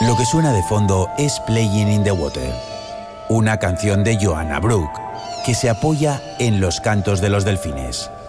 Lo que suena de fondo es Playing in the Water, una canción de Joanna Brooke que se apoya en los cantos de los delfines.